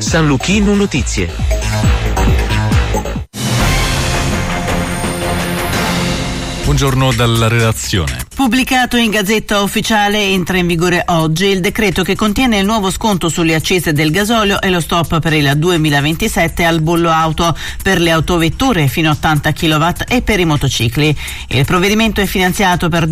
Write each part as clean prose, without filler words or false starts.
San Luchino Notizie. Buongiorno dalla redazione. Pubblicato in Gazzetta Ufficiale, entra in vigore oggi il decreto che contiene il nuovo sconto sulle accise del gasolio e lo stop per il 2027 al bollo auto per le autovetture fino a 80 kW e per i motocicli. Il provvedimento è finanziato per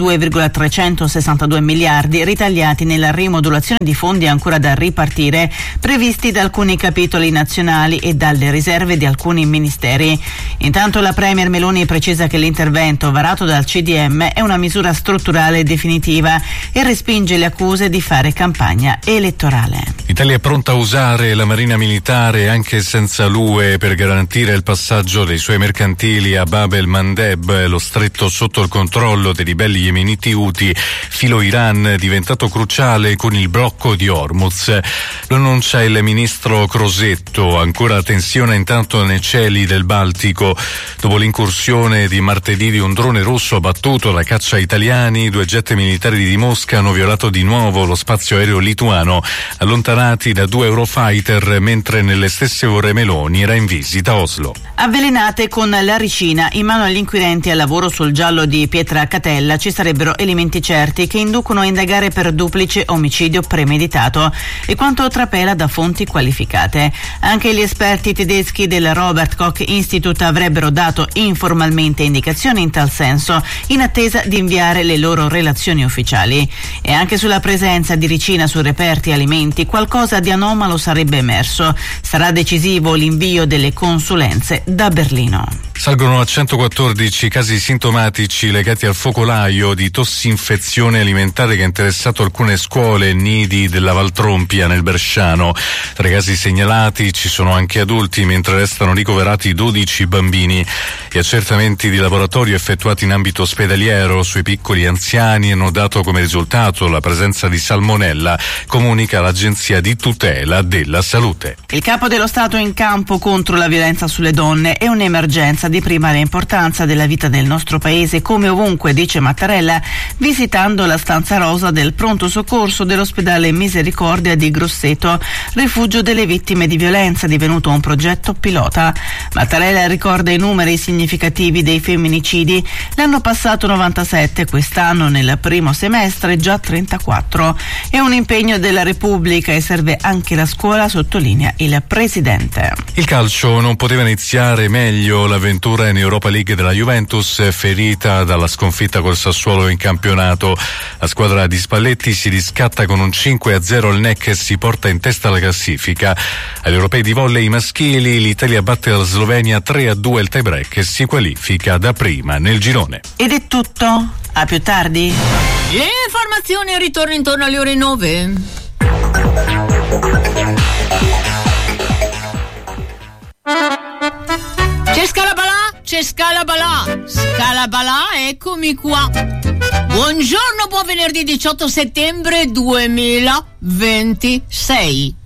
2,362 miliardi ritagliati nella rimodulazione di fondi ancora da ripartire previsti da alcuni capitoli nazionali e dalle riserve di alcuni ministeri. Intanto la Premier Meloni precisa che l'intervento varato dal CDM è una misura strutturale e definitiva e respinge le accuse di fare campagna elettorale. L'Italia è pronta a usare la Marina Militare anche senza l'UE per garantire il passaggio dei suoi mercantili a Bab el-Mandeb, lo stretto sotto il controllo dei ribelli yemeniti Houthi, filo Iran, diventato cruciale con il blocco di Hormuz. Lo annuncia il ministro Crosetto. Ancora tensione intanto nei cieli del Baltico. Dopo l'incursione di martedì di un drone russo abbattuto da caccia italiani, 2 jet militari di Mosca hanno violato di nuovo lo spazio aereo lituano, allontanati da 2 Eurofighter, mentre nelle stesse ore Meloni era in visita a Oslo. Avvelenate con la ricina, in mano agli inquirenti al lavoro sul giallo di Pietra Catella ci sarebbero elementi certi che inducono a indagare per duplice omicidio premeditato, e quanto trapela da fonti qualificate. Anche gli esperti tedeschi del Robert Koch Institute avrebbero dato informalmente indicazioni in tal senso, in attesa di inviare le loro relazioni ufficiali. E anche sulla presenza di ricina su reperti alimenti qualcosa di anomalo sarebbe emerso. Sarà decisivo l'invio delle consulenze da Berlino. Salgono a 114 casi sintomatici legati al focolaio di tossinfezione alimentare che ha interessato alcune scuole e nidi della Valtrompia nel Bresciano. Tra i casi segnalati ci sono anche adulti, mentre restano ricoverati 12 bambini. Gli accertamenti di laboratorio effettuati in ambito ospedaliero sui piccoli anziani hanno dato come risultato la presenza di salmonella, comunica l'Agenzia di tutela della salute. Il capo dello Stato in campo contro la violenza sulle donne è un'emergenza di primaria importanza della vita del nostro paese, come ovunque, dice Mattarella, visitando la stanza rosa del pronto soccorso dell'ospedale Misericordia di Grosseto, rifugio delle vittime di violenza, divenuto un progetto pilota. Mattarella ricorda i numeri significativi dei femminicidi. L'anno passato 97, quest'anno nel primo semestre già 34. È un impegno della Repubblica e serve anche la scuola, sottolinea il Presidente. Il calcio non poteva iniziare meglio l'avventura in Europa League della Juventus, ferita dalla sconfitta col Sassuolo in campionato. La squadra di Spalletti si riscatta con un 5-0 al NEC e si porta in testa alla classifica. Agli europei di volley maschili l'Italia batte la Slovenia 3-2 al tie-break e si qualifica da prima nel girone. Ed è tutto, a più tardi. Le informazioni ritornano intorno alle ore 9. C'è Scalabalà, eccomi qua. Buongiorno, buon venerdì 18 settembre 2026.